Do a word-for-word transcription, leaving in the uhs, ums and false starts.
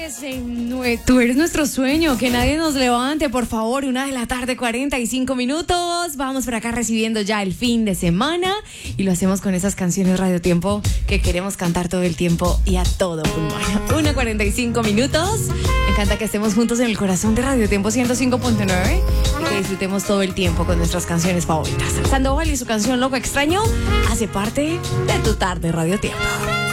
eres, eh, nue- tú eres nuestro sueño, que nadie nos levante, por favor. Una de la tarde, cuarenta y cinco minutos. Vamos por acá recibiendo ya el fin de semana y lo hacemos con esas canciones Radio Tiempo que queremos cantar todo el tiempo y a todo pulmón. Una cuarenta y cinco minutos. Me encanta que estemos juntos en el corazón de Radio Tiempo ciento cinco punto nueve y que disfrutemos todo el tiempo con nuestras canciones favoritas. Sandoval y su canción Loco Extraño hace parte de tu tarde Radio Tiempo.